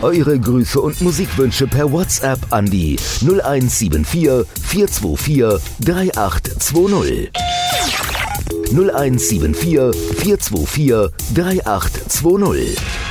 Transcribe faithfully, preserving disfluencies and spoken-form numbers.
eure Grüße und Musikwünsche per WhatsApp an die null eins sieben vier, vier zwei vier, drei acht zwei null. null eins sieben vier, vier zwei vier, drei acht zwei null.